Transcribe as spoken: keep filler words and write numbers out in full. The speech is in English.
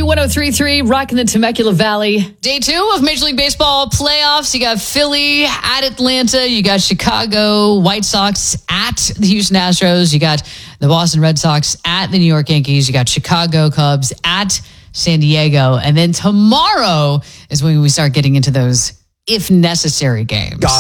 W one oh three point three, rocking the Temecula Valley. Day two of Major League Baseball playoffs. You got Philly at Atlanta. You got Chicago White Sox at the Houston Astros. You got the Boston Red Sox at the New York Yankees. You got Chicago Cubs at San Diego. And then tomorrow is when we start getting into those if necessary games. God